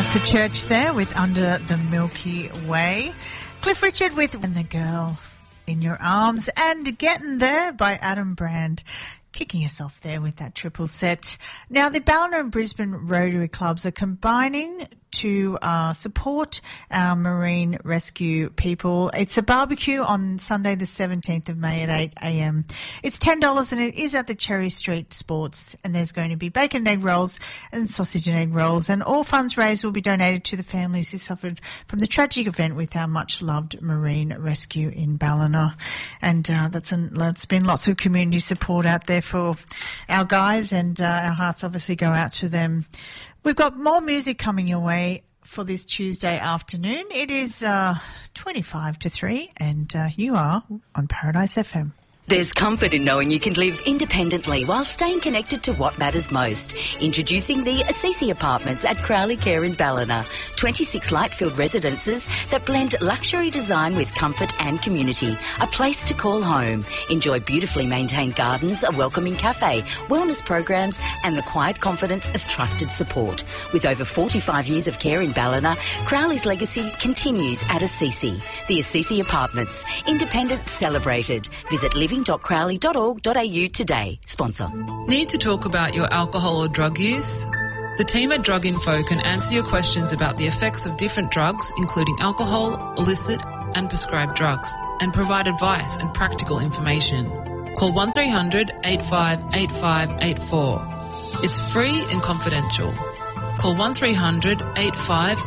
That's the Church there with Under the Milky Way. Cliff Richard with And the Girl in Your Arms, and Getting There by Adam Brand. Kicking us off there with that triple set. Now, the Ballina and Brisbane Rotary Clubs are combining to support our marine rescue people. It's a barbecue on Sunday the 17th of May at 8 a.m. It's $10 and it is at the Cherry Street Sports, and there's going to be bacon and egg rolls and sausage and egg rolls, and all funds raised will be donated to the families who suffered from the tragic event with our much-loved marine rescue in Ballina. And that's been lots of community support out there for our guys, and our hearts obviously go out to them. We've got more music coming your way for this Tuesday afternoon. It is 25 to 3, and you are on Paradise FM. There's comfort in knowing you can live independently while staying connected to what matters most. Introducing the Assisi Apartments at Crowley Care in Ballina. 26 light-filled residences that blend luxury design with comfort and community. A place to call home. Enjoy beautifully maintained gardens, a welcoming cafe, wellness programs and the quiet confidence of trusted support. With over 45 years of care in Ballina, Crowley's legacy continues at Assisi. The Assisi Apartments. Independence celebrated. Visit living.crowley.org.au today. Sponsor. Need to talk about your alcohol or drug use? The team at Drug Info can answer your questions about the effects of different drugs, including alcohol, illicit and prescribed drugs, and provide advice and practical information. Call 1300 85 8584. It's free and confidential. Call 1300 85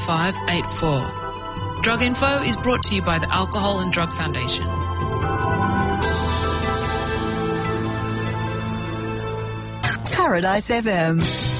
8584. Drug Info is brought to you by the Alcohol and Drug Foundation. Paradise FM.